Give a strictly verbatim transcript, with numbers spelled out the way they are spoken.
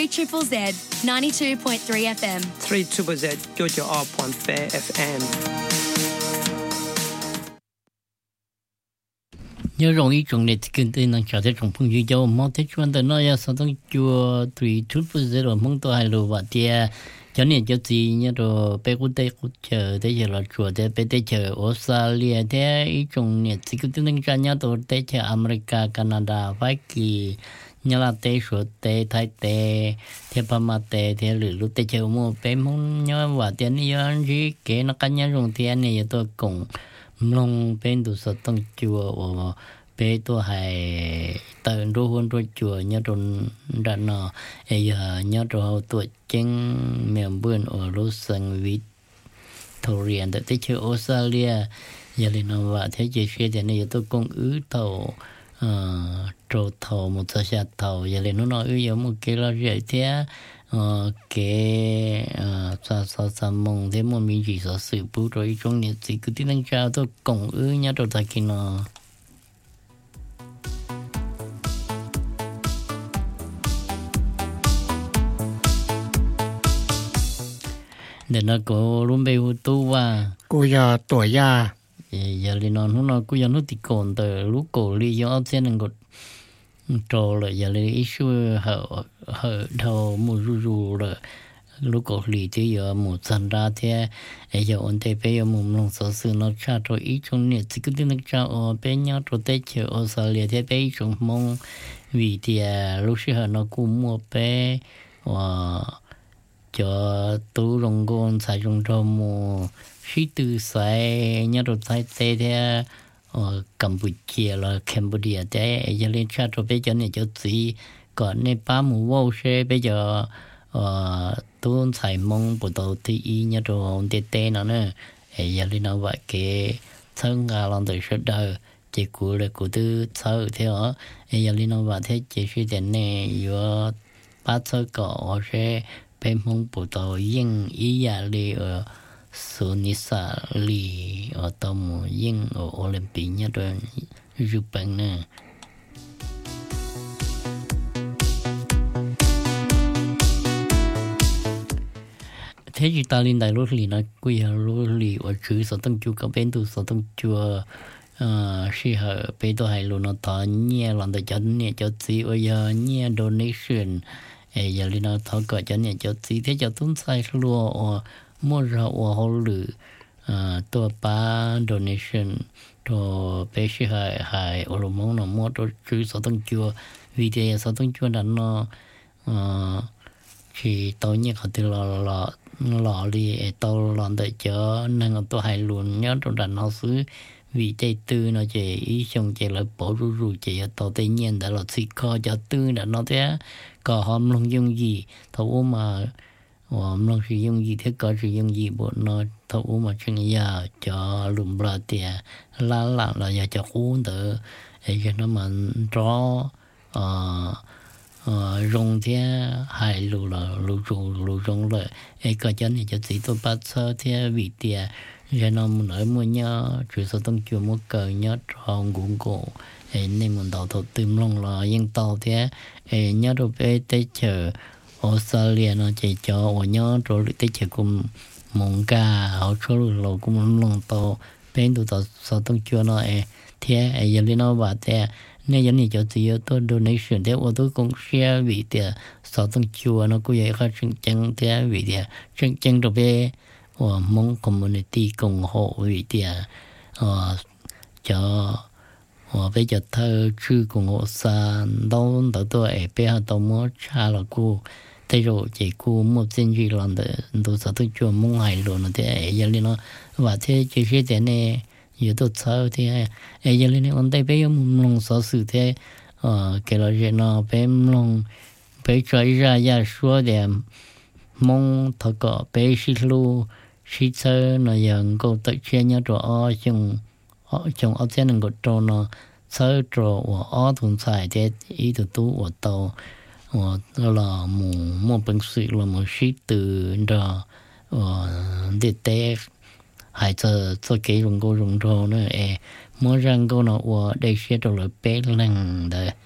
three triple Z ninety-two point three F M. three triple Z cho cho o point four F M. nhớ rồi ý trong này thì kinh tế năng trả thế trong phong duy châu mong thế chuẩn tới nói saoต้องchùa tùy chút phút giờ rồi mong tôi hay lù và tia cho nên cho gì nhớ rồi bé quốc tế quốc chờ thế giờ là chùa thế bé thế chờ Australia thế ý trong này thì kinh tế năng trả nhớ tôi thế chờ America Canada Hoa Kỳ nhớ là thế số thế Thái thế thế Pama thế thế lử lúc thế chờ mua bé mong nhớ và tiền nhớ gì cái nó cá nhân trong tiền này tôi cùng long bên tu sơ tông chùa và bé tu hay tận đô hôn đô chùa nhớ trong đã nọ ấy nhớ trong tuổi chân miền biển ở lô sơn Victoria để tới chơi Australia giờ lên nó và thế giới xe thì này tôi cũng ứ tàu trâu tàu một số xe tàu giờ lên nó nói ứ giống một cái là dễ thế ờ cái sa sa sa mong thế mà mình chỉ sợ sự bù rồi trong này chỉ cứ tin rằng tôi cộng ư nhá rồi ta kia nó để nó có luôn bê hút tu và cô giờ tuổi già giờ lên nó nó cô giờ nó thì còn từ lúc cổ đi do trên là một trò rồi giờ lấy issue hở hở đầu mùa ru ru rồi lúc cổ lì thì giờ một dần ra thế giờ ổn định bây giờ một lòng sở sự nó trả rồi ít trong này chỉ cứ tin được trả ở bên nhau rồi tới chiều ở sở liền thế bây trong mong vì thì lúc xưa nó cũng mua bé và cho tu rong con xài rong rau mua sĩ tư xài nhớ rồi xài tê thế ở Campuchia là Cambodia thế giờ lên chat rồi bây giờ này cho gì còn này ba mù vô xe bây giờ ờ tôi xài mong bộ đầu thì y nhớ rồi tê tê nó nữa giờ lên nó vậy cái thân gà làm từ sớm đời chỉ cũ là cũ từ sau thế đó giờ lên nó vậy thế chỉ suy đến này vừa ba số cỏ sẽ bên mong bộ đầu yên ý giả li ở số nisa li ở tầm yên ở Olympic nhá rồi Nhật Bản nè thế thì ta lên đại lục lì nó quy hà lục lì ở chữ số tăng chu có bên tu số tăng chùa ờ sĩ hở bên tu hay luôn nó thọ nhẹ làm để cho nhẹ cho gì ở giờ nhẹ donation ấy giờ lên nó thọ gọi cho nhẹ cho gì thế cho tốn sai luôn mua rau ở hồ lửตัวป้า donation ตัวเปชิหายหายอารมณ์น้ำมันตัวชื่อสต้องจัววิธีสต้องจัวนั้นเนาะที่ตัวนี้เขาติดหล่อหล่อหล่อเลยตัวหล่อแต่เจอนั่งตัวหายหลุนเนาะตัวนั้นเขาซื้อวิธีตื้อเนาะเจอีชงเจเลยปอรู้รู้เจตัวเตียนแต่เราสิคอจะตื้อเนาะเจ้าก็หอมลงยงยีเขาอุ้มมา我们是用一天搞是用一部那头我们这样叫轮不了的，拉拉了也叫混的，而且他们找呃呃用天还路了路中路中了，哎个叫你就自动把车天位的，然后我们来么样，就是当叫么个样长公公，哎你们到头对弄了，应到的，哎伢都被带去。Australia nó chỉ cho ở nhớ rồi tới chỉ cùng mong cả họ cho rồi cũng lòng to bên tụ tụ sao tung chưa nó ấy thế ấy giờ nó bảo thế nên giờ này cho chị tôi donation thế tôi tôi cũng share vị thế sao tung chưa nó cũng vậy khác chân chân thế vị thế chân chân rồi về ở mong community cùng hộ vị thế ờ cho ở bây giờ thơ chữ cùng hộ san đâu đâu tôi ấy bây giờ tôi muốn trả lại cô thế rồi chỉ cô một sinh viên làm để tôi sẽ tôi cho mong hay luôn nó thế giờ lên nó và thế chỉ cái thế này giờ tôi sợ thế giờ lên nó đây bây giờ mong sợ sự thế ờ cái là gì nó bây mong bây giờ ra ra số để mong thật có bây xí lu xí sơ nó giờ có tự nhiên nhớ rồi ở trong ở trong ở trên nó có trò nó sơ trò ở thùng xài thế ý tụi tú ở tàu ờ là một một bằng sự là một sĩ từ đó ờ để té hay cho cho cái rong cô rong rong nữa eh mỗi răng cô nó ở đây sẽ rồi là bé lăng đấy